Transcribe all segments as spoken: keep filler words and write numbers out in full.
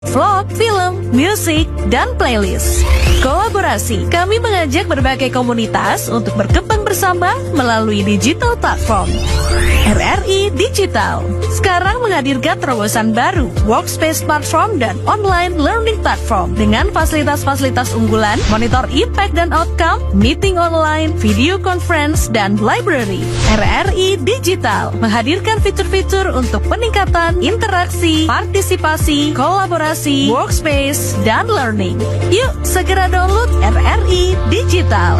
vlog, film, musik, dan playlist. Kolaborasi, kami mengajak berbagai komunitas untuk berkembang bersama melalui digital platform. R R I Digital sekarang menghadirkan terobosan baru, workspace platform dan online learning platform dengan fasilitas-fasilitas unggulan, monitor impact dan outcome, meeting online, video conference, dan library. R R I Digital menghadirkan fitur-fitur untuk peningkatan interaksi, partisipasi, kolaborasi, workspace, dan learning. Yuk, segera download R R I Digital.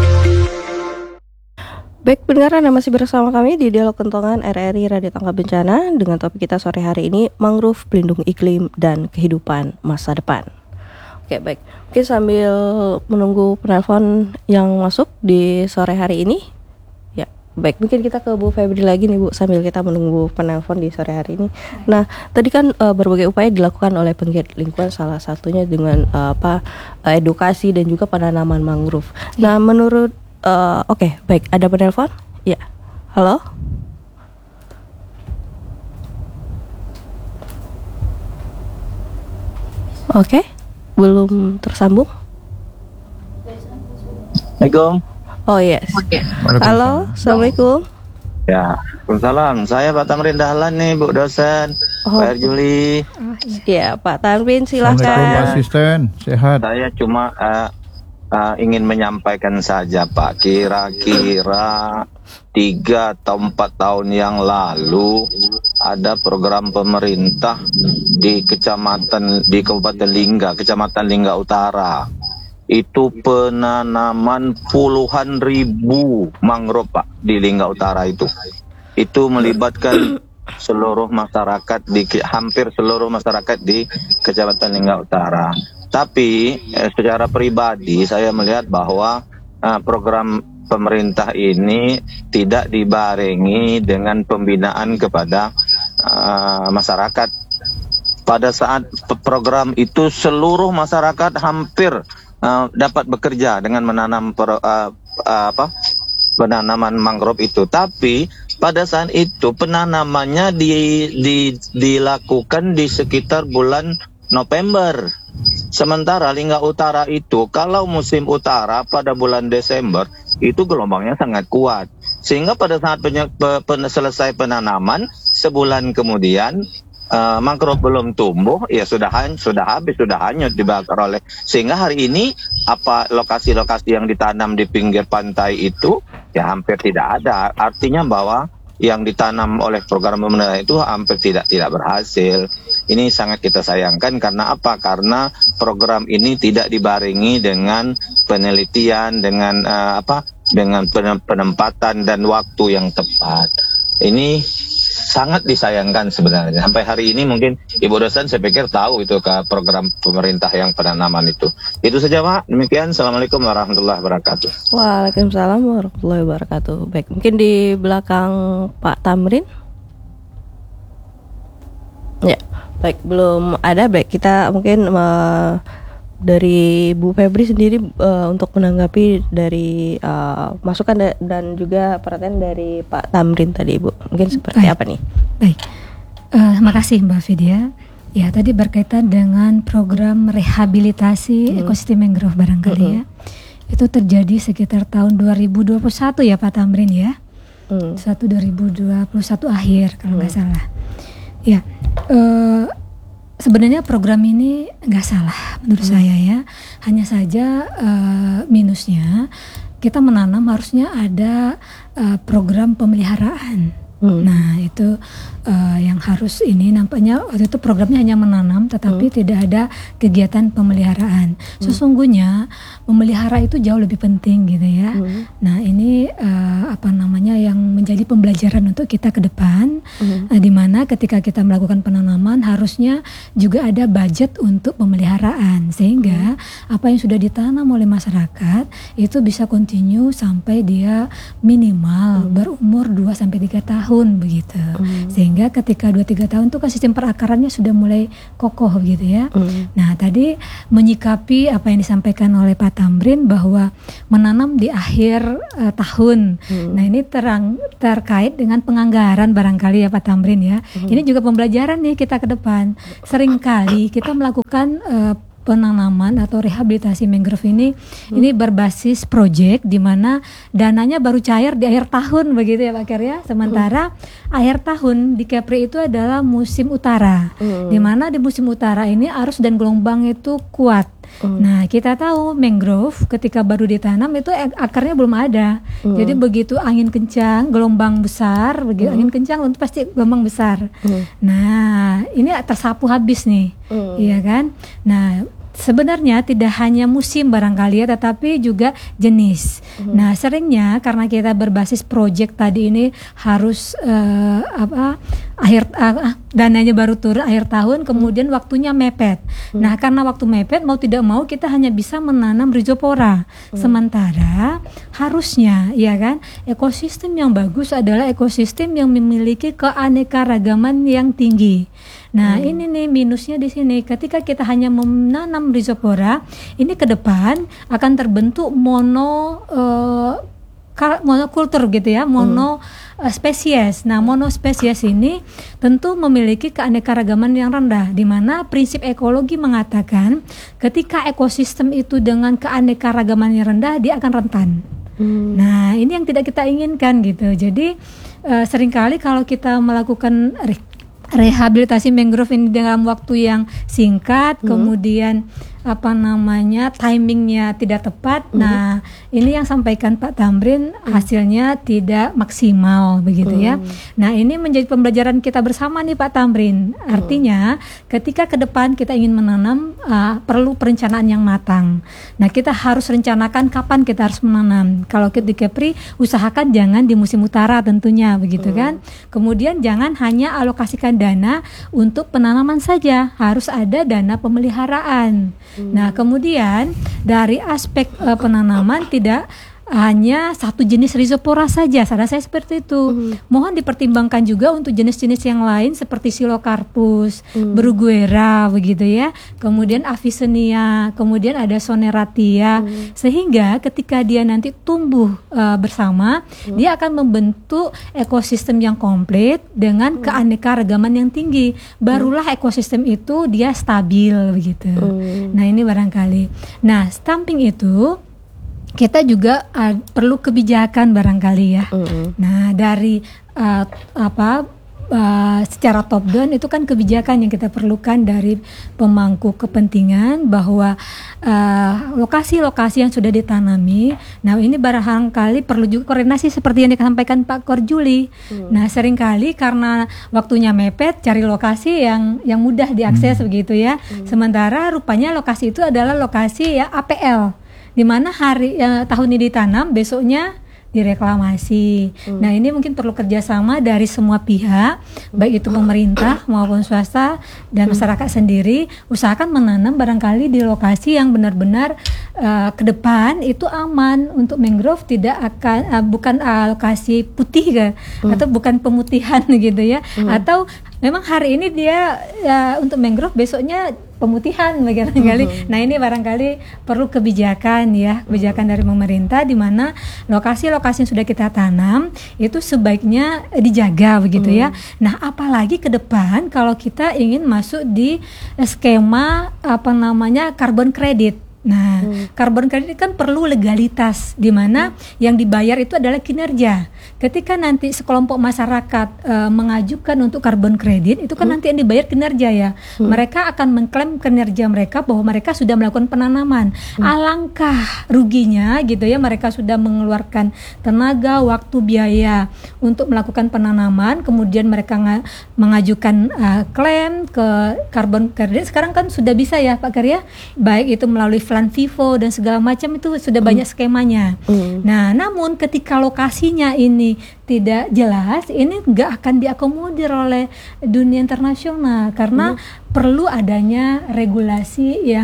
Baik pendengar, Anda masih bersama kami di Dialog Kentongan R R I Radio Tanggap Bencana dengan topik kita sore hari ini, mangrove pelindung iklim dan kehidupan masa depan. Oke baik, mungkin sambil menunggu penelpon yang masuk di sore hari ini, ya baik mungkin kita ke Bu Febri lagi nih Bu, sambil kita menunggu penelpon di sore hari ini. Nah tadi kan uh, berbagai upaya dilakukan oleh penggiat lingkungan, salah satunya dengan uh, apa uh, edukasi dan juga penanaman mangrove. Nah menurut Uh, Oke, okay, baik. Ada penelpon? Ya. Halo? Oke, okay. Belum tersambung? Assalamualaikum. Oh yes. Halo, assalamualaikum. Ya, Waalaikumsalam. Saya Pak Tamrin Dahlan nih, Bu dosen. Oh. Pak Juli. Ya, Pak Tamrin silakan. Assalamualaikum asisten, sehat. Saya cuma uh, Uh, ingin menyampaikan saja Pak, kira-kira tiga atau empat tahun yang lalu ada program pemerintah di kecamatan di Kabupaten Lingga, Kecamatan Lingga Utara. Itu penanaman puluhan ribu mangrove Pak di Lingga Utara itu. Itu melibatkan seluruh masyarakat di hampir seluruh masyarakat di Kecamatan Lingga Utara. Tapi eh, secara pribadi saya melihat bahwa eh, program pemerintah ini tidak dibarengi dengan pembinaan kepada eh, masyarakat. Pada saat program itu seluruh masyarakat hampir eh, dapat bekerja dengan menanam per, eh, eh, apa penanaman mangrove itu. Tapi pada saat itu penanamannya di, di, dilakukan di sekitar bulan November. Sementara Lingga Utara itu kalau musim utara pada bulan Desember itu gelombangnya sangat kuat. Sehingga pada saat penye- pe- pen- selesai penanaman sebulan kemudian uh, mangrove belum tumbuh, ya sudah han- sudah habis, sudah hanyut dibakar oleh. Sehingga hari ini apa lokasi-lokasi yang ditanam di pinggir pantai itu ya hampir tidak ada. Artinya bahwa yang ditanam oleh program pemerintah itu hampir tidak tidak berhasil. Ini sangat kita sayangkan karena apa? Karena program ini tidak dibarengi dengan penelitian, dengan uh, apa? Dengan penempatan dan waktu yang tepat. Ini sangat disayangkan sebenarnya. Sampai hari ini mungkin Ibu dosen saya pikir tahu itu ke program pemerintah yang penanaman itu. Itu saja Pak. Demikian. Assalamualaikum warahmatullahi wabarakatuh. Waalaikumsalam warahmatullahi wabarakatuh. Baik, mungkin di belakang Pak Tamrin. Ya, baik belum ada. Baik kita mungkin uh, dari Bu Febri sendiri uh, untuk menanggapi dari uh, masukan da- dan juga perhatian dari Pak Tamrin tadi Bu. Mungkin seperti baik. apa nih? Baik, uh, terima kasih Mbak Vidya. Ya tadi berkaitan dengan program rehabilitasi hmm. ekosistem mangrove barangkali hmm. ya. Itu terjadi sekitar tahun dua ribu dua puluh satu ya Pak Tamrin ya. Hmm. satu dua ribu dua puluh satu akhir kalau nggak hmm. salah. Ya, uh, sebenarnya program ini nggak salah menurut hmm. saya ya. Hanya saja uh, minusnya kita menanam harusnya ada uh, program pemeliharaan. Hmm. Nah itu uh, yang harus ini nampaknya waktu itu programnya hanya menanam tetapi hmm. tidak ada kegiatan pemeliharaan. Hmm. Sesungguhnya memelihara itu jauh lebih penting gitu ya. Hmm. Nah ini uh, apa namanya yang menjadi pembelajaran untuk kita ke depan, hmm. uh, di mana ketika kita melakukan penanaman harusnya juga ada budget untuk pemeliharaan sehingga hmm. apa yang sudah ditanam oleh masyarakat itu bisa continue sampai dia minimal hmm. berumur dua sampai tiga tahun begitu. Hmm. Sehingga sehingga ketika dua tiga tahun itu kan sistem perakarannya sudah mulai kokoh gitu ya. Mm. Nah tadi menyikapi apa yang disampaikan oleh Pak Tamrin bahwa menanam di akhir uh, tahun. Mm. Nah ini terang, terkait dengan penganggaran barangkali ya Pak Tamrin ya. Mm. Ini juga pembelajaran nih kita ke depan. Seringkali kita melakukan uh, penanaman atau rehabilitasi mangrove ini hmm. ini berbasis proyek di mana dananya baru cair di akhir tahun begitu ya Pak Ker ya. Sementara hmm. akhir tahun di Kepri itu adalah musim utara. Hmm. Di mana di musim utara ini arus dan gelombang itu kuat. Hmm. Nah kita tahu mangrove ketika baru ditanam itu akarnya belum ada. Hmm. Jadi begitu angin kencang, gelombang besar, begitu hmm. angin kencang untuk pasti gelombang besar. Hmm. Nah ini tersapu habis nih, hmm. iya kan? Nah sebenarnya tidak hanya musim barangkali ya, tetapi juga jenis. Hmm. Nah seringnya karena kita berbasis proyek tadi ini harus uh, apa akhir uh, dananya baru turun akhir tahun, kemudian waktunya mepet. Hmm. Nah karena waktu mepet mau tidak mau kita hanya bisa menanam rhizopora. Hmm. Sementara harusnya ya kan ekosistem yang bagus adalah ekosistem yang memiliki keanekaragaman yang tinggi. Nah hmm. ini nih minusnya di sini. Ketika kita hanya menanam rhizopora, ini ke depan akan terbentuk mono uh, monokultur gitu ya, mono hmm. spesies. Nah, monospesies ini tentu memiliki keanekaragaman yang rendah, di mana prinsip ekologi mengatakan ketika ekosistem itu dengan keanekaragaman yang rendah, dia akan rentan. Hmm. Nah, ini yang tidak kita inginkan gitu. Jadi uh, seringkali kalau kita melakukan re- rehabilitasi mangrove ini dalam waktu yang singkat, hmm. kemudian apa namanya timingnya tidak tepat. Mm-hmm. Nah ini yang sampaikan Pak Tamrin mm. hasilnya tidak maksimal begitu mm. ya. Nah ini menjadi pembelajaran kita bersama nih Pak Tamrin. Artinya mm. ketika ke depan kita ingin menanam uh, perlu perencanaan yang matang. Nah kita harus rencanakan kapan kita harus menanam. Kalau di Kepri usahakan jangan di musim utara tentunya begitu mm. kan. Kemudian jangan hanya alokasikan dana untuk penanaman saja, harus ada dana pemeliharaan. Hmm. Nah kemudian dari aspek uh, penanaman tidak hanya satu jenis rhizopora saja, saran saya seperti itu. Hmm. Mohon dipertimbangkan juga untuk jenis-jenis yang lain seperti Psilocarpus, hmm. Bruguera begitu ya. Kemudian Avicennia, kemudian ada Soneratia, hmm. sehingga ketika dia nanti tumbuh uh, bersama, hmm. dia akan membentuk ekosistem yang komplit dengan hmm. keanekaragaman yang tinggi. Barulah hmm. ekosistem itu dia stabil begitu. Hmm. Nah ini barangkali. Nah samping itu kita juga uh, perlu kebijakan barangkali ya. Mm-hmm. Nah dari uh, apa uh, secara top down itu kan kebijakan yang kita perlukan dari pemangku kepentingan bahwa uh, lokasi-lokasi yang sudah ditanami. Nah ini barangkali perlu juga koordinasi seperti yang disampaikan Pak Korjuli. Mm. Nah seringkali karena waktunya mepet cari lokasi yang yang mudah diakses mm. begitu ya. Mm. Sementara rupanya lokasi itu adalah lokasi ya A P L. Di mana hari ya, tahun ini ditanam, besoknya direklamasi. Hmm. Nah ini mungkin perlu kerjasama dari semua pihak, baik itu pemerintah maupun swasta dan masyarakat hmm. sendiri, usahakan menanam barangkali di lokasi yang benar-benar uh, ke depan itu aman untuk mangrove, tidak akan uh, bukan uh, lokasi putih kan, hmm. atau bukan pemutihan gitu ya, hmm. atau memang hari ini dia uh, untuk mangrove besoknya pemutihan barangkali. Mm-hmm. Nah ini barangkali perlu kebijakan ya, kebijakan dari pemerintah di mana lokasi-lokasi yang sudah kita tanam itu sebaiknya dijaga begitu mm. ya. Nah apalagi ke depan kalau kita ingin masuk di skema apa namanya carbon credit. Nah, hmm. carbon credit kan perlu legalitas, di mana hmm. yang dibayar itu adalah kinerja. Ketika nanti sekelompok masyarakat uh, mengajukan untuk carbon credit, itu kan hmm. nanti yang dibayar kinerja ya. Hmm. Mereka akan mengklaim kinerja mereka bahwa mereka sudah melakukan penanaman. Hmm. Alangkah ruginya gitu ya, mereka sudah mengeluarkan tenaga, waktu, biaya untuk melakukan penanaman, kemudian mereka nga- mengajukan uh, klaim ke carbon credit. Sekarang kan sudah bisa ya Pak Karya, baik itu melalui Plan Vivo dan segala macam itu sudah mm. banyak skemanya. Mm. Nah, namun ketika lokasinya ini tidak jelas, ini nggak akan diakomodir oleh dunia internasional karena mm. perlu adanya regulasi yang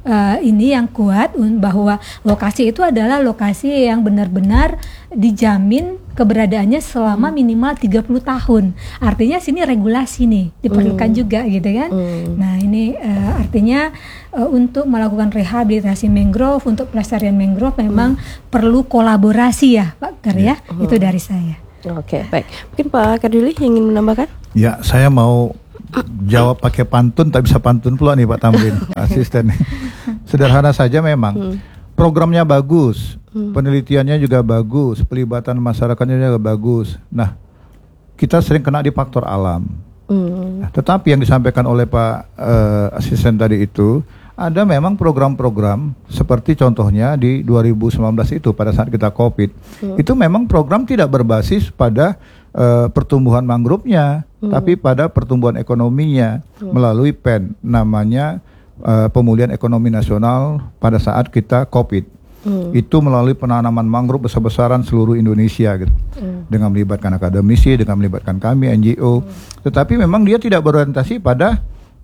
uh, ini yang kuat un- bahwa lokasi itu adalah lokasi yang benar-benar dijamin keberadaannya selama minimal tiga puluh tahun. Artinya sini regulasi nih diperlukan hmm. juga gitu kan. Hmm. Nah, ini uh, artinya uh, untuk melakukan rehabilitasi mangrove, untuk pelestarian mangrove memang hmm. perlu kolaborasi ya, Pak Gar ya. Hmm. Itu dari saya. Oke, baik. Mungkin Pak Kardili ingin menambahkan? Ya, saya mau jawab pakai pantun, tak bisa pantun pula nih Pak Tamrin, asisten. Sederhana saja memang. Hmm. Programnya bagus, hmm. penelitiannya juga bagus, pelibatan masyarakatnya juga bagus. Nah, kita sering kena di faktor alam. Hmm. Nah, tetapi yang disampaikan oleh Pak uh, asisten tadi itu, ada memang program-program seperti contohnya di dua ribu sembilan belas itu pada saat kita COVID, hmm. itu memang program tidak berbasis pada uh, pertumbuhan mangrove-nya, hmm. tapi pada pertumbuhan ekonominya hmm. melalui P E N, namanya uh, pemulihan ekonomi nasional pada saat kita COVID. Hmm. Itu melalui penanaman mangrove besar-besaran seluruh Indonesia gitu. Hmm. Dengan melibatkan akademisi, dengan melibatkan kami N G O. Hmm. Tetapi memang dia tidak berorientasi pada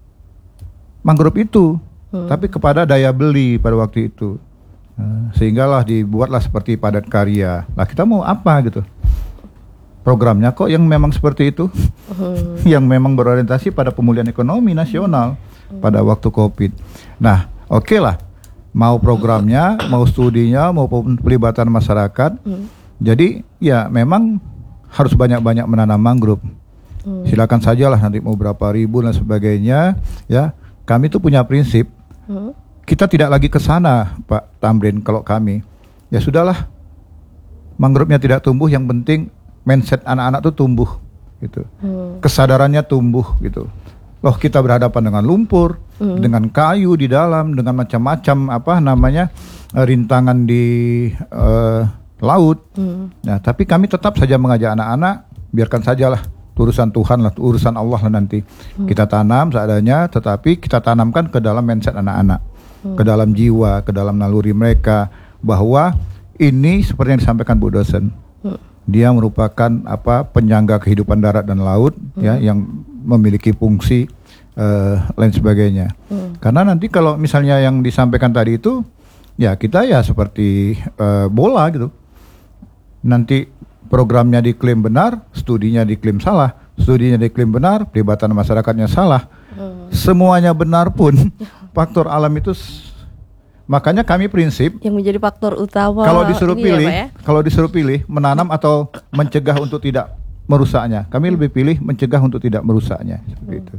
mangrove itu. Hmm. Tapi kepada daya beli pada waktu itu, uh, sehinggalah dibuatlah seperti padat karya. Lah kita mau apa gitu? Programnya kok yang memang seperti itu, hmm. yang memang berorientasi pada pemulihan ekonomi nasional hmm. pada waktu COVID. Nah, oke okay lah, mau programnya, mau studinya, mau pelibatan masyarakat. Hmm. Jadi ya memang harus banyak-banyak menanam mangrove. Hmm. Silakan sajalah nanti mau berapa ribu dan sebagainya. Ya, kami tuh punya prinsip. Hmm. Kita tidak lagi ke sana, Pak Tamrin. Kalau kami, ya sudahlah, mangrove-nya tidak tumbuh. Yang penting mindset anak-anak tuh tumbuh, gitu. Hmm. Kesadarannya tumbuh, gitu. Loh, kita berhadapan dengan lumpur, hmm. dengan kayu di dalam, dengan macam-macam apa namanya rintangan di uh, laut. Hmm. Nah, tapi kami tetap saja mengajak anak-anak, biarkan sajalah. Urusan Tuhan lah, urusan Allah lah nanti. Hmm. Kita tanam seadanya, tetapi kita tanamkan ke dalam mindset anak-anak, hmm. ke dalam jiwa, ke dalam naluri mereka, bahwa ini seperti yang disampaikan Bu dosen, hmm. dia merupakan apa penyangga kehidupan darat dan laut, hmm. ya, yang memiliki fungsi uh, lain sebagainya. Hmm. Karena nanti kalau misalnya yang disampaikan tadi itu, ya kita ya seperti uh, bola gitu. Nanti programnya diklaim benar, studinya diklaim salah, studinya diklaim benar, pelibatan masyarakatnya salah. Hmm. Semuanya benar pun faktor alam itu s- makanya kami prinsip yang menjadi faktor utama. Kalau disuruh pilih, ya, ya? kalau disuruh pilih menanam atau mencegah untuk tidak merusaknya, kami lebih pilih mencegah untuk tidak merusaknya seperti hmm. itu.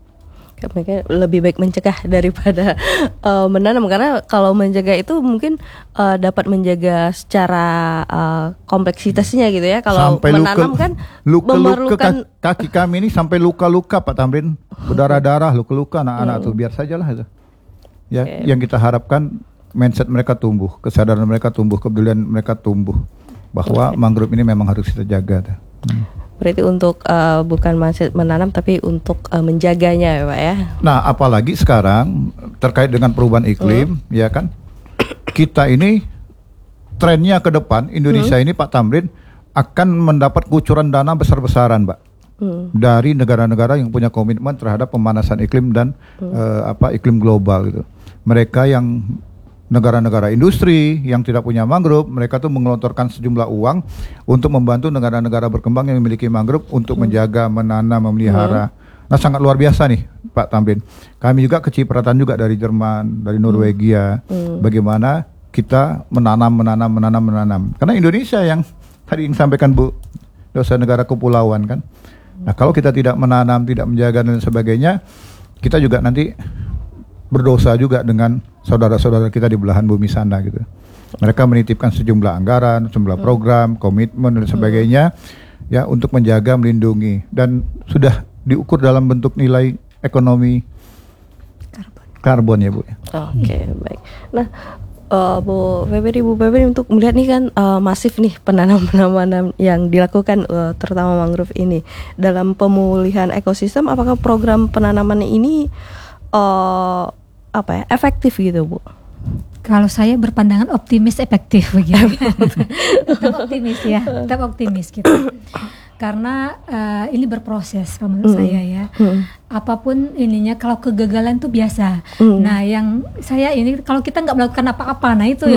Mereka lebih baik mencegah daripada uh, menanam, karena kalau mencegah itu mungkin uh, dapat menjaga secara uh, kompleksitasnya gitu ya. Kalau sampai menanam luka, kan luka, memerlukan luka, kaki kami ini sampai luka-luka Pak Tamrin, berdarah-darah, luka-luka anak-anak hmm. tuh biar sajalah itu. Ya, okay. Yang kita harapkan mindset mereka tumbuh, kesadaran mereka tumbuh, kepedulian mereka tumbuh, bahwa okay. mangrove ini memang harus kita jaga. Hmm. Berarti untuk uh, bukan menanam tapi untuk uh, menjaganya ya Pak ya. Nah, apalagi sekarang terkait dengan perubahan iklim, hmm. ya kan, kita ini trennya ke depan Indonesia hmm. ini Pak Tamrin akan mendapat kucuran dana besar-besaran, Mbak, hmm. dari negara-negara yang punya komitmen terhadap pemanasan iklim dan hmm. uh, apa iklim global gitu. Mereka yang negara-negara industri yang tidak punya mangrove, mereka tuh mengelontorkan sejumlah uang untuk membantu negara-negara berkembang yang memiliki mangrove untuk hmm. menjaga, menanam, memelihara. Hmm. Nah, sangat luar biasa nih Pak Tamrin. Kami juga kecipratan juga dari Jerman, dari Norwegia, hmm. bagaimana kita menanam, menanam, menanam, menanam. Karena Indonesia yang tadi yang sampaikan Bu dosen negara kepulauan kan. Nah, kalau kita tidak menanam, tidak menjaga dan sebagainya, kita juga nanti berdosa juga dengan saudara-saudara kita di belahan bumi sana gitu. Mereka menitipkan sejumlah anggaran, sejumlah program, komitmen dan sebagainya ya untuk menjaga, melindungi, dan sudah diukur dalam bentuk nilai ekonomi karbon, karbon ya Bu. Oke, okay, baik. Nah, uh, Bu Febri, Bu Febri untuk melihat nih kan uh, masif nih penanaman-penanaman yang dilakukan uh, terutama mangrove ini dalam pemulihan ekosistem. Apakah program penanaman ini uh, apa ya efektif gitu Bu? Kalau saya berpandangan optimis efektif begitu. Tetap optimis ya, tetap optimis gitu. karena uh, ini berproses menurut Hmm. saya ya. Hmm. Apapun ininya, kalau kegagalan itu biasa. Hmm. Nah, yang saya ini kalau kita nggak melakukan apa-apa, nah itu ya,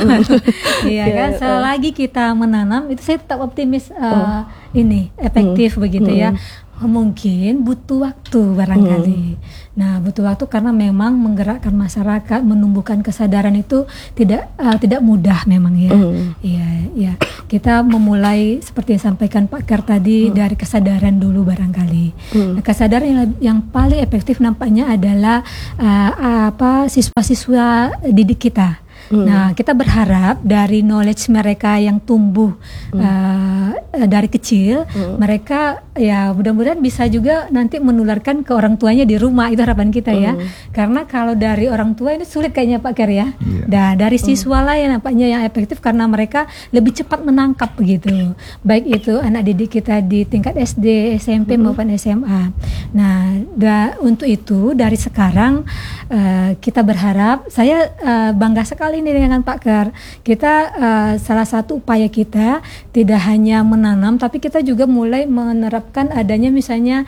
iya kan. Ya, Selagi kita menanam, itu saya tetap optimis uh, Oh. ini efektif begitu ya. Hmm. Mungkin butuh waktu barangkali. Nah, butuh waktu karena memang menggerakkan masyarakat, menumbuhkan kesadaran itu tidak uh, tidak mudah memang ya. Hmm. Iya, iya. Kita memulai seperti yang disampaikan Pak Ker tadi Hmm. dari kesadaran dulu barangkali. Hmm. Nah, kesadaran yang, yang paling efektif nampaknya adalah uh, apa siswa-siswa didik kita. Hmm. Nah, kita berharap dari knowledge mereka yang tumbuh uh, dari kecil, Hmm. mereka ya mudah-mudahan bisa juga nanti menularkan ke orang tuanya di rumah. Itu harapan kita ya. Hmm. Karena kalau dari orang tua ini sulit kayaknya Pak Ker ya. Iya. Nah, dari siswa lah yang nampaknya yang efektif karena mereka lebih cepat menangkap begitu. Baik itu anak didik kita di tingkat S D, S M P maupun S M A. Nah, da, untuk itu dari sekarang uh, kita berharap, saya uh, bangga sekali ini dengan Pak Ker. Kita uh, salah satu upaya kita tidak hanya menanam, tapi kita juga mulai menerapkan adanya misalnya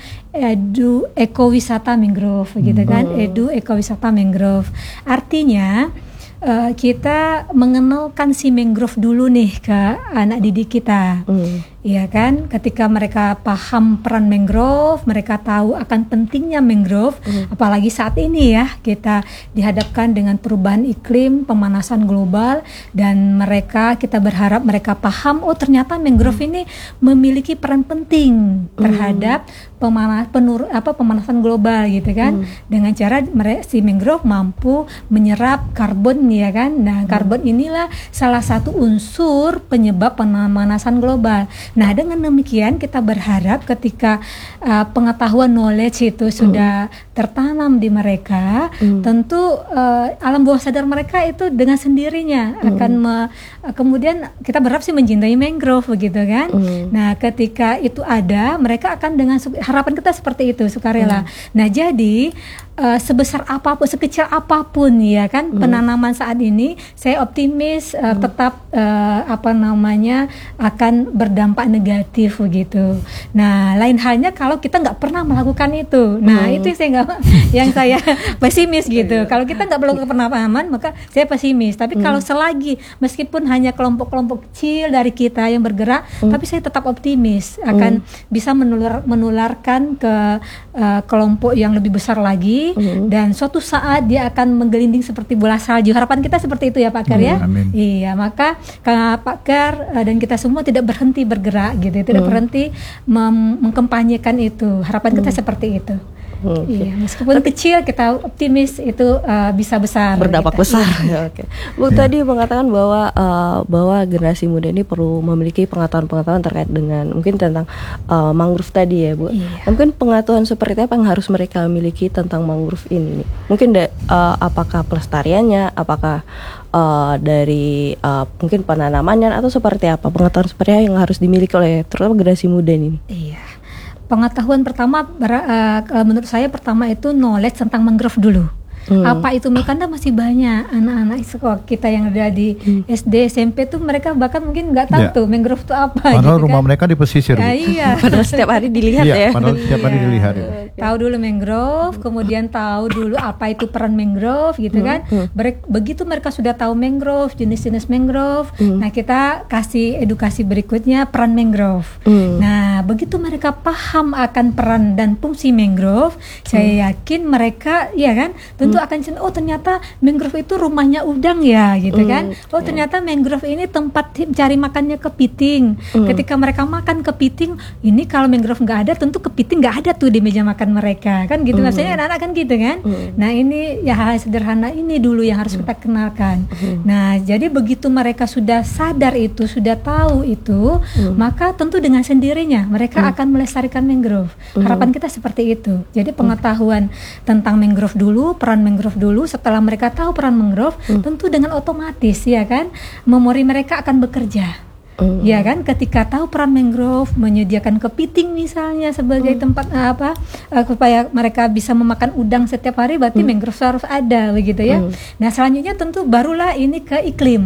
edu ekowisata mangrove gitu kan, edu ekowisata mangrove. Artinya uh, kita mengenalkan si mangrove dulu nih ke anak didik kita. Hmm. Iya kan, ketika mereka paham peran mangrove, mereka tahu akan pentingnya mangrove, Hmm. apalagi saat ini ya kita dihadapkan dengan perubahan iklim, pemanasan global, dan mereka kita berharap mereka paham, oh ternyata mangrove Hmm. ini memiliki peran penting terhadap pemanas penur apa pemanasan global gitu kan, Hmm. dengan cara mereka si mangrove mampu menyerap karbon ya kan. Nah, karbon inilah salah satu unsur penyebab pemanasan global. Nah, dengan demikian kita berharap ketika uh, pengetahuan knowledge itu sudah tertanam di mereka, Hmm. tentu uh, alam bawah sadar mereka itu dengan sendirinya akan me- uh, kemudian kita berharap sih mencintai mangrove begitu kan. Hmm. Nah, ketika itu ada, mereka akan dengan su- harapan kita seperti itu, sukarela. Nah, jadi uh, sebesar apapun, sekecil apapun ya kan penanaman saat ini, saya optimis uh, tetap uh, apa namanya akan berdampak negatif begitu. Nah, lain halnya kalau kita nggak pernah melakukan itu. Nah, itu yang saya nggak, yang saya pesimis gitu. Kalau kita nggak melakukan penanaman, maka saya pesimis. Tapi kalau selagi meskipun hanya kelompok-kelompok kecil dari kita yang bergerak, tapi saya tetap optimis akan bisa menular, menularkan ke uh, kelompok yang lebih besar lagi, dan suatu saat dia akan menggelinding seperti bola salju. Harapan kita seperti itu ya Pak Ker ya. Amin. Iya, maka Kak Pak Ker uh, dan kita semua tidak berhenti bergerak gitu, tidak berhenti mem- mengkampanyekan itu. Harapan kita seperti itu. Hmm. Iya, meskipun kecil kita optimis itu uh, bisa besar. Berdampak gitu. besar. Ya, oke. Bu tadi mengatakan bahwa uh, bahwa generasi muda ini perlu memiliki pengetahuan-pengetahuan terkait dengan mungkin tentang uh, mangrove tadi ya, Bu. Iya. Mungkin pengetahuan seperti apa yang harus mereka miliki tentang mangrove ini nih? Mungkin da- uh, apakah pelestariannya, apakah uh, dari uh, mungkin penanamannya, atau seperti apa pengetahuan seperti apa yang harus dimiliki oleh terutama generasi muda ini? Iya. Pengetahuan pertama ber- uh, kalau menurut saya pertama itu knowledge tentang mangrove dulu. Hmm. Apa itu karena masih banyak anak-anak sekolah kita yang ada di S D, S M P tuh mereka bahkan mungkin nggak tahu Ya. tuh mangrove itu apa. Padahal gitu rumah kan. mereka di pesisir. Ya, Bu. iya. Padahal setiap hari dilihat Iya, ya. padahal setiap hari Iya. dilihat. Ya. Tahu dulu mangrove, kemudian tahu dulu apa itu peran mangrove gitu kan. Ber- begitu mereka sudah tahu mangrove, jenis-jenis mangrove, nah kita kasih edukasi berikutnya peran mangrove. Hmm. Nah, begitu mereka paham akan peran dan fungsi mangrove, saya yakin mereka ya kan, tentu akan oh ternyata mangrove itu rumahnya udang ya gitu kan. Oh ternyata mangrove ini tempat cari makannya kepiting. Ketika mereka makan kepiting, ini kalau mangrove nggak ada, tentu kepiting nggak ada tuh di meja makan mereka kan gitu. Maksudnya anak-anak kan gitu kan. Nah ini ya hal sederhana ini dulu yang harus kita kenalkan. Nah jadi begitu mereka sudah sadar itu, sudah tahu itu, maka tentu dengan sendirinya mereka akan melestarikan mangrove. Harapan kita seperti itu. Jadi pengetahuan tentang mangrove dulu, peran mangrove dulu. Setelah mereka tahu peran mangrove, tentu dengan otomatis ya kan, memori mereka akan bekerja. Hmm. Ya kan, ketika tahu peran mangrove, menyediakan kepiting misalnya sebagai tempat uh, apa uh, supaya mereka bisa memakan udang setiap hari, berarti mangrove harus ada begitu ya. Nah selanjutnya tentu barulah ini ke iklim.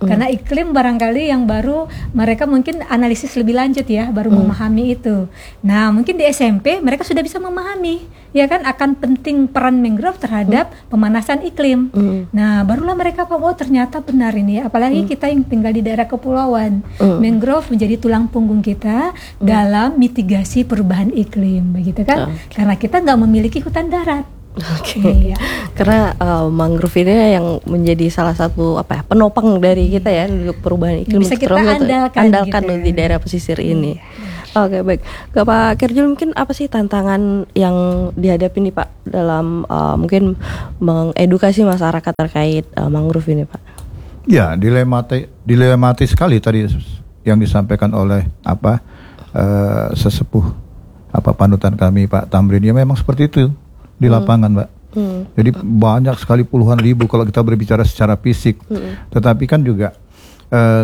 Karena iklim barangkali yang baru mereka mungkin analisis lebih lanjut ya, baru hmm. memahami itu. Nah, mungkin di S M P mereka sudah bisa memahami ya kan akan penting peran mangrove terhadap hmm. pemanasan iklim. Hmm. Nah, barulah mereka paham, oh ternyata benar ini ya. Apalagi hmm. kita yang tinggal di daerah kepulauan. Hmm. Mangrove menjadi tulang punggung kita hmm. dalam mitigasi perubahan iklim, begitu kan? Okay. Karena kita nggak memiliki hutan darat. Oke, okay. Iya. Karena uh, mangrove ini yang menjadi salah satu apa ya penopang dari kita ya untuk perubahan iklim. Bisa kita andalkan, andalkan gitu ya. Di daerah pesisir ini. Hmm. Oke, okay, baik. Ke Pak Kerjul, mungkin apa sih tantangan yang dihadapi nih Pak dalam uh, mungkin mengedukasi masyarakat terkait uh, mangrove ini Pak? Ya, dilematis, dilematis sekali tadi yang disampaikan oleh apa uh, sesepuh apa panutan kami Pak Tamrin. Ya memang seperti itu di lapangan, Mbak. Hmm. Jadi banyak sekali puluhan ribu kalau kita berbicara secara fisik. Hmm. Tetapi kan juga uh,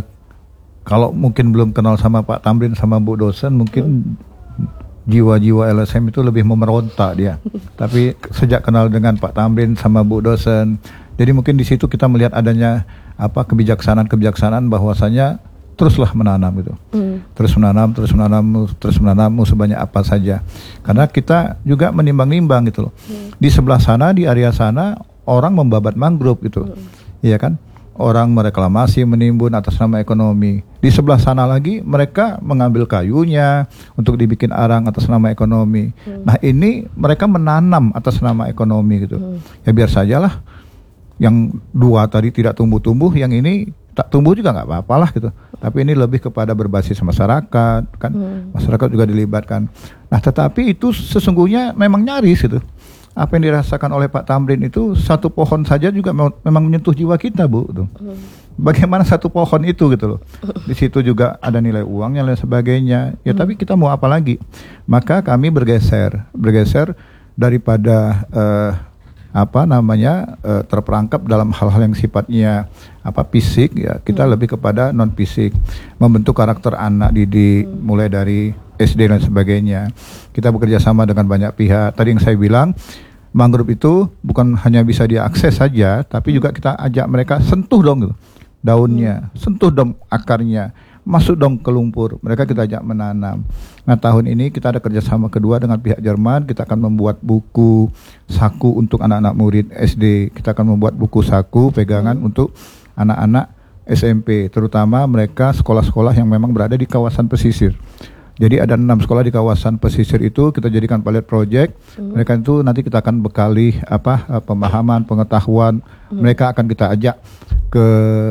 kalau mungkin belum kenal sama Pak Tamrin sama Bu dosen, mungkin hmm. jiwa-jiwa L S M itu lebih memerontak dia. Tapi sejak kenal dengan Pak Tamrin sama Bu dosen, jadi mungkin di situ kita melihat adanya apa kebijaksanaan-kebijaksanaan bahwasanya teruslah menanam gitu, hmm. terus menanam, terus menanam, terus menanam sebanyak apa saja. Karena kita juga menimbang-nimbang gitu loh. Hmm. Di sebelah sana, di area sana orang membabat mangrove gitu, hmm. iya kan? Orang mereklamasi, menimbun atas nama ekonomi. Di sebelah sana lagi mereka mengambil kayunya untuk dibikin arang atas nama ekonomi. Hmm. Nah ini mereka menanam atas nama ekonomi gitu. Hmm. Ya biar sajalah. Yang dua tadi tidak tumbuh-tumbuh, yang ini tak tumbuh juga nggak apa-apalah gitu. Tapi ini lebih kepada berbasis masyarakat kan, hmm. masyarakat juga dilibatkan. Nah tetapi itu sesungguhnya memang nyaris gitu. Apa yang dirasakan oleh Pak Tamrin itu satu pohon saja juga memang menyentuh jiwa kita, Bu. Tuh. Hmm. Bagaimana satu pohon itu gitu loh. Di situ juga ada nilai uangnya dan sebagainya. Ya hmm. tapi kita mau apa lagi? Maka kami bergeser, bergeser daripada uh, apa namanya uh, terperangkap dalam hal-hal yang sifatnya apa fisik ya, kita hmm. lebih kepada non fisik, membentuk karakter anak didik hmm. mulai dari S D dan sebagainya. Kita bekerja sama dengan banyak pihak. Tadi yang saya bilang mangrove itu bukan hanya bisa diakses saja, tapi juga kita ajak mereka sentuh dong gitu, daunnya, hmm. sentuh dong akarnya, masuk dong ke lumpur. Mereka kita ajak menanam. Nah tahun ini kita ada kerjasama kedua dengan pihak Jerman. Kita akan membuat buku saku untuk anak-anak murid S D. Kita akan membuat buku saku pegangan hmm. untuk anak-anak S M P, terutama mereka sekolah-sekolah yang memang berada di kawasan pesisir. Jadi ada enam sekolah di kawasan pesisir itu kita jadikan pilot project. Hmm. Mereka itu nanti kita akan bekali apa pemahaman, pengetahuan. Hmm. Mereka akan kita ajak ke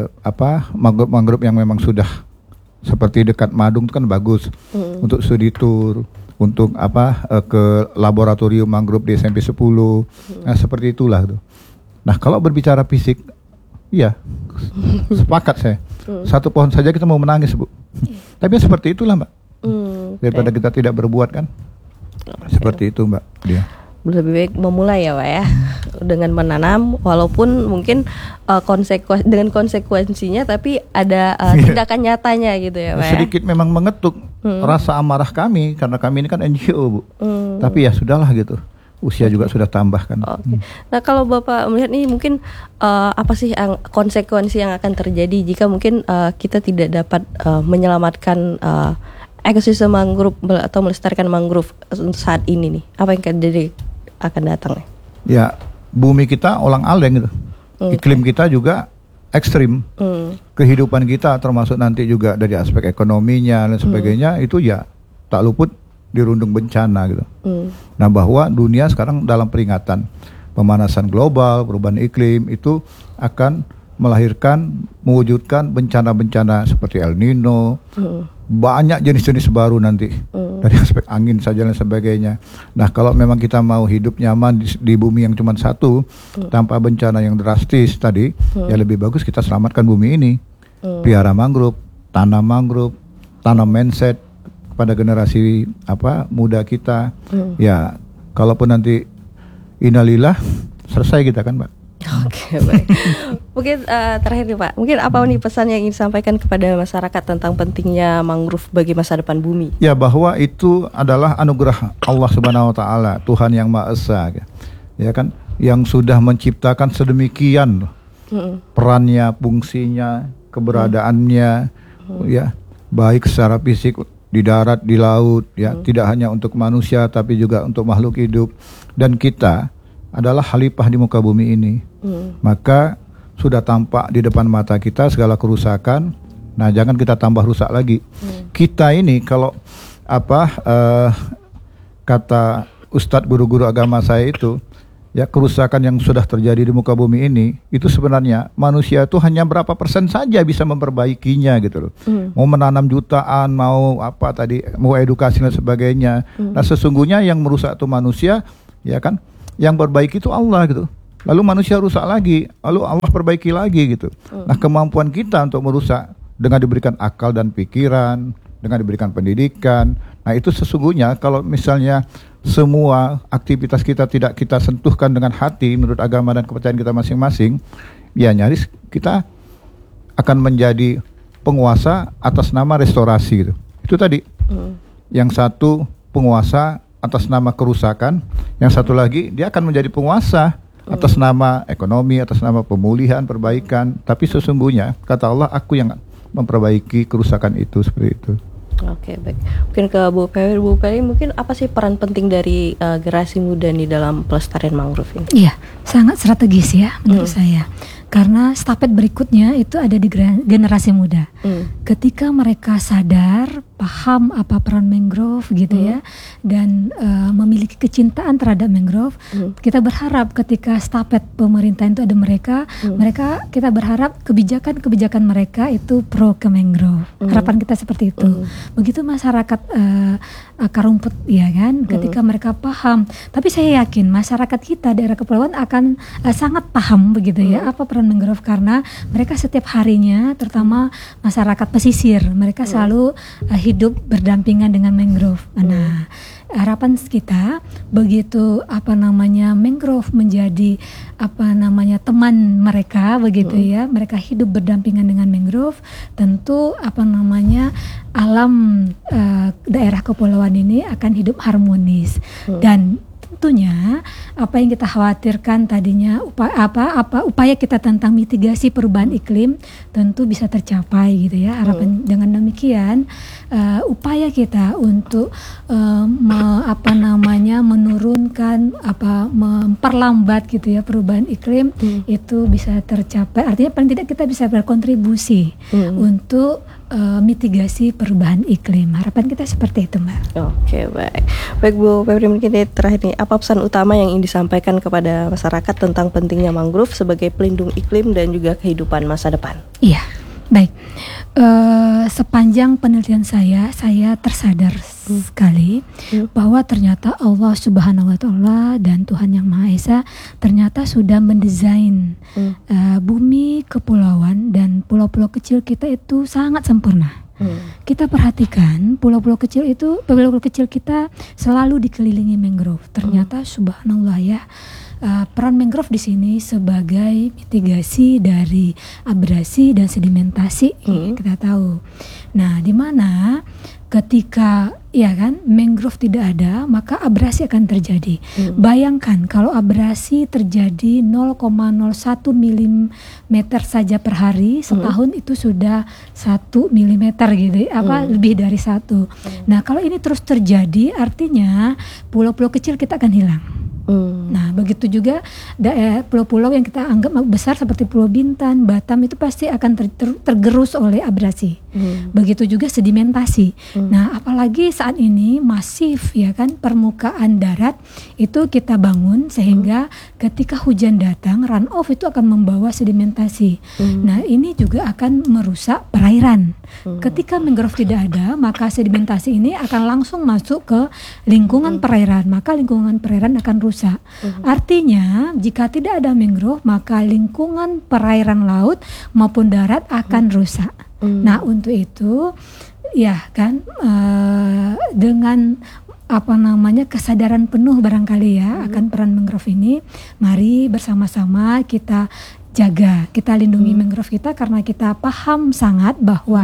apa mangrove-mangrove yang memang sudah seperti dekat Madung itu kan bagus hmm. untuk studi tour, untuk apa uh, ke laboratorium mangrove di S M P sepuluh. Hmm. Nah seperti itulah tuh. Nah kalau berbicara fisik, iya sepakat saya. Hmm. Satu pohon saja kita mau menangis, Bu. Hmm. Tapi seperti itulah, Mbak. Hmm, daripada okay. kita tidak berbuat kan. Okay. Seperti itu, Mbak. Dia. Lebih baik memulai ya Pak ya, dengan menanam walaupun mungkin uh, konsekuen dengan konsekuensinya, tapi ada uh, tindakan nyatanya gitu ya Pak ya. Sedikit memang mengetuk hmm. rasa amarah kami karena kami ini kan N G O, Bu. Hmm. Tapi ya sudahlah gitu. Usia okay. juga sudah tambah kan. Okay. Hmm. Nah kalau Bapak melihat nih mungkin uh, apa sih yang konsekuensi yang akan terjadi jika mungkin uh, kita tidak dapat uh, menyelamatkan uh, ekosistem mangrove atau melestarikan mangrove saat ini nih, apa yang akan jadi akan datang nih? Ya, bumi kita olang-aling gitu. Okay. Iklim kita juga ekstrim. Mm. Kehidupan kita termasuk nanti juga dari aspek ekonominya dan sebagainya mm. itu ya tak luput dirundung bencana gitu. Mm. Nah, bahwa dunia sekarang dalam peringatan pemanasan global, perubahan iklim itu akan melahirkan, mewujudkan bencana-bencana seperti El Nino. Mm. Banyak jenis-jenis baru nanti mm. dari aspek angin saja dan sebagainya. Nah kalau memang kita mau hidup nyaman di, di bumi yang cuma satu mm. tanpa bencana yang drastis tadi, mm. ya lebih bagus kita selamatkan bumi ini. Mm. Pelihara mangrove, tanam mangrove, tanam mindset pada generasi apa muda kita. Mm. Ya kalaupun nanti innalillah selesai kita kan, Mbak. Oke, baik. Mungkin uh, terakhir nih Pak, mungkin apa nih pesan yang ingin disampaikan kepada masyarakat tentang pentingnya mangrove bagi masa depan bumi? Ya bahwa itu adalah anugerah Allah Subhanahu Wa Taala, Tuhan yang Maha Esa, ya kan, yang sudah menciptakan sedemikian mm-hmm. perannya, fungsinya, keberadaannya, hmm. ya, baik secara fisik di darat, di laut, ya, hmm. tidak hanya untuk manusia tapi juga untuk makhluk hidup. Dan kita adalah khalifah di muka bumi ini. Hmm. Maka sudah tampak di depan mata kita segala kerusakan. Nah, jangan kita tambah rusak lagi. Hmm. Kita ini kalau apa uh, kata Ustadz guru-guru agama saya itu, ya, kerusakan yang sudah terjadi di muka bumi ini itu sebenarnya manusia itu hanya berapa persen saja bisa memperbaikinya gitu loh. Hmm. Mau menanam jutaan, mau apa tadi, mau edukasi dan sebagainya. Hmm. Nah, sesungguhnya yang merusak itu manusia, ya kan? Yang perbaiki itu Allah gitu. Lalu manusia rusak lagi, lalu Allah perbaiki lagi gitu. Hmm. Nah, kemampuan kita untuk merusak dengan diberikan akal dan pikiran, dengan diberikan pendidikan. Nah, itu sesungguhnya kalau misalnya semua aktivitas kita tidak kita sentuhkan dengan hati menurut agama dan kepercayaan kita masing-masing, ya nyaris kita akan menjadi penguasa atas nama restorasi gitu. Itu tadi. Hmm. Yang satu penguasa atas nama kerusakan, yang satu lagi dia akan menjadi penguasa atas nama ekonomi, atas nama pemulihan, perbaikan. Tapi sesungguhnya kata Allah, aku yang memperbaiki kerusakan itu, seperti itu. Oke, baik. Mungkin ke Bu Perry, Bu Perry, mungkin apa sih peran penting dari uh, generasi muda nih dalam pelestarian mangrove ini? Iya, sangat strategis ya menurut hmm. saya. Karena stafet berikutnya itu ada di generasi muda. Hmm. Ketika mereka sadar, paham apa peran mangrove gitu hmm. ya, dan uh, memiliki kecintaan terhadap mangrove, hmm. kita berharap ketika stafet pemerintahan itu ada mereka, hmm. mereka kita berharap kebijakan-kebijakan mereka itu pro ke mangrove. Hmm. Harapan kita seperti itu. Hmm. Begitu masyarakat uh, akar rumput, ya kan, ketika hmm. mereka paham. Tapi saya yakin masyarakat kita daerah kepulauan akan uh, sangat paham begitu hmm. ya apa peran mangrove, karena mereka setiap harinya, terutama masyarakat pesisir, mereka hmm. selalu uh, hidup berdampingan dengan mangrove. Nah, harapan kita begitu apa namanya mangrove menjadi apa namanya teman mereka begitu hmm. ya, mereka hidup berdampingan dengan mangrove, tentu apa namanya alam uh, daerah kepulauan ini akan hidup harmonis. hmm. Dan tentunya apa yang kita khawatirkan tadinya upaya apa apa upaya kita tentang mitigasi perubahan iklim tentu bisa tercapai gitu ya. Harapan hmm. dengan demikian uh, upaya kita untuk uh, me, apa namanya menurunkan apa memperlambat gitu ya perubahan iklim hmm. itu bisa tercapai. Artinya paling tidak kita bisa berkontribusi hmm. untuk Uh, mitigasi perubahan iklim. Harapan kita seperti itu, Mbak. Oke, baik. Baik Bu Febri, mungkin terakhir nih, apa pesan utama yang ingin disampaikan kepada masyarakat tentang pentingnya mangrove sebagai pelindung iklim dan juga kehidupan masa depan? Iya, baik. Uh, sepanjang penelitian saya, saya tersadar hmm. sekali hmm. bahwa ternyata Allah Subhanahu Wa Taala dan Tuhan Yang Maha Esa ternyata sudah mendesain hmm. uh, bumi kepulauan dan pulau-pulau kecil kita itu sangat sempurna. Hmm. Kita perhatikan pulau-pulau kecil itu, pulau-pulau kecil kita selalu dikelilingi mangrove. Ternyata hmm. Subhanallah ya. Uh, peran mangrove di sini sebagai mitigasi dari abrasi dan sedimentasi hmm. kita tahu. Nah, di mana ketika ya kan mangrove tidak ada, maka abrasi akan terjadi. Hmm. Bayangkan kalau abrasi terjadi nol koma nol satu milimeter saja per hari, setahun hmm. itu sudah satu milimeter gitu, apa hmm. lebih dari satu. Hmm. Nah, kalau ini terus terjadi, artinya pulau-pulau kecil kita akan hilang. Hmm. Nah, begitu juga daerah pulau-pulau yang kita anggap besar seperti Pulau Bintan, Batam itu pasti akan ter- ter- tergerus oleh abrasi. Hmm. Begitu juga sedimentasi. Hmm. Nah, apalagi saat ini masif ya kan permukaan darat itu kita bangun sehingga hmm. ketika hujan datang runoff itu akan membawa sedimentasi. Hmm. Nah, ini juga akan merusak perairan. Hmm. Ketika mangrove tidak ada, maka sedimentasi ini akan langsung masuk ke lingkungan hmm. perairan, maka lingkungan perairan akan rusak. Uh-huh. Artinya jika tidak ada mangrove maka lingkungan perairan laut maupun darat akan uh-huh. rusak. Uh-huh. Nah, untuk itu ya kan uh, dengan apa namanya kesadaran penuh barangkali ya uh-huh. akan peran mangrove ini, mari bersama-sama kita jaga, kita lindungi hmm. mangrove kita karena kita paham sangat bahwa hmm.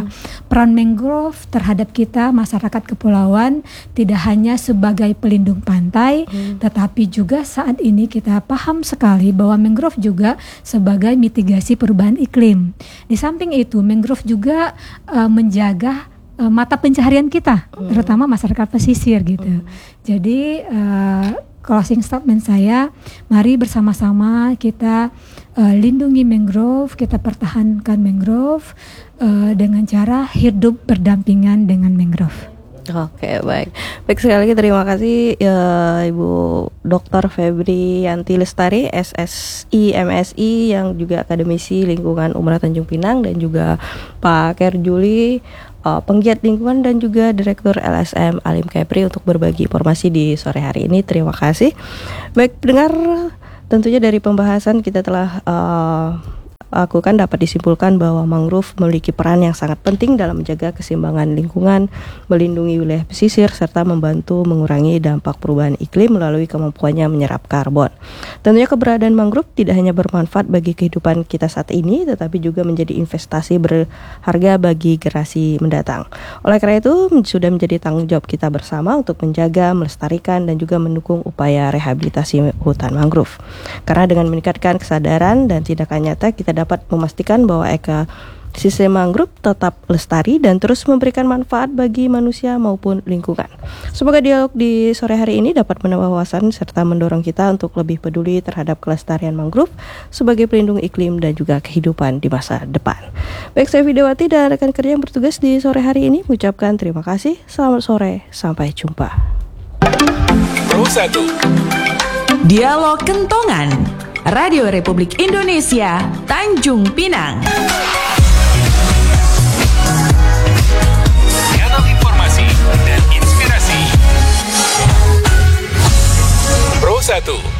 peran mangrove terhadap kita masyarakat kepulauan tidak hanya sebagai pelindung pantai, hmm. tetapi juga saat ini kita paham sekali bahwa mangrove juga sebagai mitigasi perubahan iklim. Di samping itu, mangrove juga uh, menjaga uh, mata pencaharian kita, hmm. terutama masyarakat pesisir gitu. Hmm. Jadi uh, closing statement saya, mari bersama-sama kita uh, lindungi mangrove, kita pertahankan mangrove uh, dengan cara hidup berdampingan dengan mangrove. Oke, baik. Baik, sekali lagi terima kasih ya, Ibu Doktor Febriyanti Lestari, S S I M S I yang juga akademisi lingkungan Umrah Tanjung Pinang, dan juga Pak Kerjuli, uh, penggiat lingkungan dan juga Direktur L S M Alim Kepri untuk berbagi informasi di sore hari ini. Terima kasih. Baik, pendengar, tentunya dari pembahasan kita telah uh, Aku kan dapat disimpulkan bahwa mangrove memiliki peran yang sangat penting dalam menjaga keseimbangan lingkungan, melindungi wilayah pesisir, serta membantu mengurangi dampak perubahan iklim melalui kemampuannya menyerap karbon. Tentunya keberadaan mangrove tidak hanya bermanfaat bagi kehidupan kita saat ini, tetapi juga menjadi investasi berharga bagi generasi mendatang. Oleh karena itu, sudah menjadi tanggung jawab kita bersama untuk menjaga, melestarikan, dan juga mendukung upaya rehabilitasi hutan mangrove. Karena dengan meningkatkan kesadaran dan tindakan nyata, kita dapat memastikan bahwa ekosistem mangrove tetap lestari dan terus memberikan manfaat bagi manusia maupun lingkungan. Semoga dialog di sore hari ini dapat menambah wawasan serta mendorong kita untuk lebih peduli terhadap kelestarian mangrove sebagai pelindung iklim dan juga kehidupan di masa depan. Baik, saya Widiawati dan rekan kerja yang bertugas di sore hari ini mengucapkan terima kasih. Selamat sore, sampai jumpa. Pro satu. Dialog Kentongan, Radio Republik Indonesia, Tanjung Pinang. Dialog informasi dan inspirasi. Pro satu.